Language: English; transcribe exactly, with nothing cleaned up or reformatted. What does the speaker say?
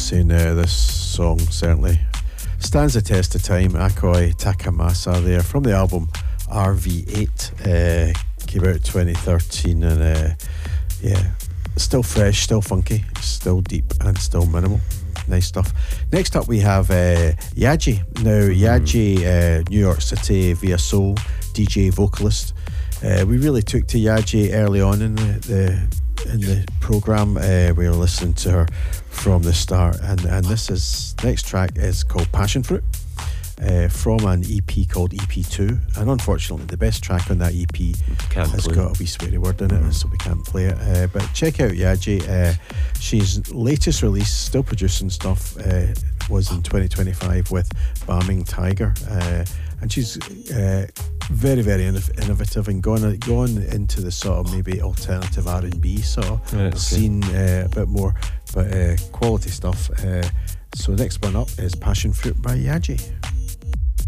saying uh, this song certainly stands the test of time. Akoi Takamasa there from the album R V eight, uh, came out twenty thirteen, and uh, yeah, still fresh, still funky, still deep, and still minimal. Nice stuff. Next up we have uh, Yaji. Now Yaji, uh, New York City via soul D J vocalist. Uh, we really took to Yaji early on in the, the in the program. Uh, we were listening to her from the start, and and this is next track is called Passion Fruit, uh, from an E P called E P two, and unfortunately the best track on that E P can't has play. got a wee sweary word in it, mm. so we can't play it. Uh, but check out Yaji. Uh, she's latest release, still producing stuff, uh, was in twenty twenty-five with Bombing Tiger, uh, and she's uh, very very innovative and gone gone into the sort of maybe alternative R and B sort of right, okay. scene uh, a bit more, but uh, quality stuff. Uh, so next one up is Passion Fruit by Yaji.